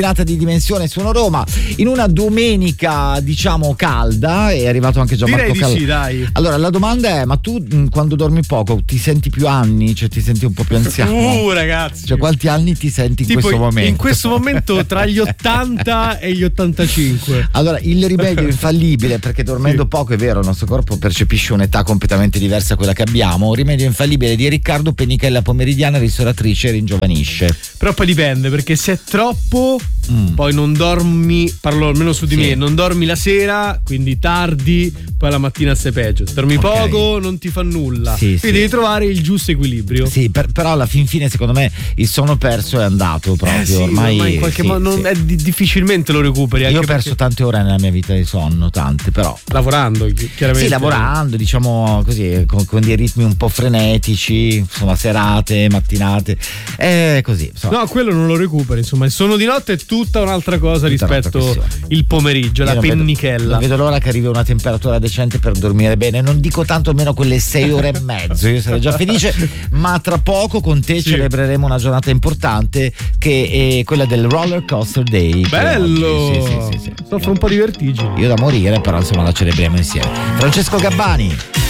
di dimensione Suono Roma in una domenica diciamo calda. È arrivato anche Gianmarco Direi di sì, dai. Allora la domanda è: ma tu quando dormi poco ti senti più anni? Cioè ti senti un po' più anziano? Ragazzi, cioè quanti anni ti senti in tipo questo momento? In questo momento tra gli 80 e gli 85. Allora il rimedio infallibile, perché dormendo poco è vero il nostro corpo percepisce un'età completamente diversa da quella che abbiamo. Un rimedio infallibile di Riccardo Penichella, pomeridiana, ristoratrice, ringiovanisce. Però poi dipende, perché se è troppo poi non dormi, parlo almeno su di me, non dormi la sera, quindi tardi, poi la mattina stai peggio. Dormi poco, non ti fa nulla. Quindi devi trovare il giusto equilibrio. Sì, però alla fin fine secondo me il sonno perso è andato proprio. Ormai in qualche modo difficilmente lo recuperi. Io ho perso tante ore nella mia vita di sonno, tante, però lavorando chiaramente. Sì, lavorando, diciamo così, con dei ritmi un po' frenetici, insomma, serate, mattinate, così. Insomma. No, quello non lo recuperi, insomma, il sonno di notte è tutta un'altra cosa rispetto il pomeriggio, la pennichella. Non vedo l'ora che arrivi a una temperatura decente per dormire bene, non dico tanto almeno quelle 6 ore e mezzo, io sarei già felice, ma tra poco con te celebreremo una giornata importante che è quella del Roller Coaster Day. Bello! Sì. Soffro un po' di vertigini. Io da morire, però insomma la celebriamo insieme. Francesco Gabbani.